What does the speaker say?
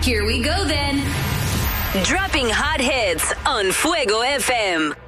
Here we go then. Dropping hot hits on Fuego FM.